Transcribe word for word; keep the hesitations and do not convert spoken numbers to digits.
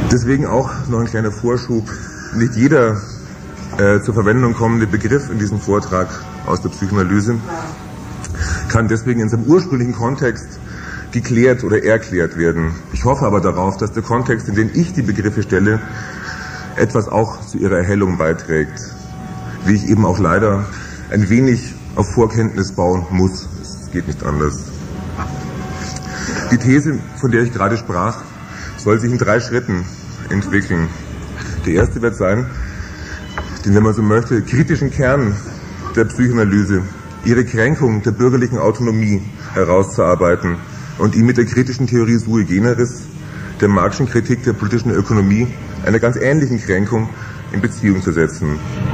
Deswegen auch noch ein kleiner Vorschub. Nicht jeder äh, zur Verwendung kommende Begriff in diesem Vortrag aus der Psychoanalyse kann deswegen in seinem ursprünglichen Kontext geklärt oder erklärt werden. Ich hoffe aber darauf, dass der Kontext, in den ich die Begriffe stelle, etwas auch zu ihrer Erhellung beiträgt. Wie ich eben auch leider ein wenig auf Vorkenntnis bauen muss. Es geht nicht anders. Die These, von der ich gerade sprach, soll sich in drei Schritten entwickeln. Der erste wird sein, den, wenn man so möchte, kritischen Kern der Psychoanalyse, ihre Kränkung der bürgerlichen Autonomie herauszuarbeiten und ihn mit der kritischen Theorie sui generis, der Marxischen Kritik der politischen Ökonomie, einer ganz ähnlichen Kränkung in Beziehung zu setzen.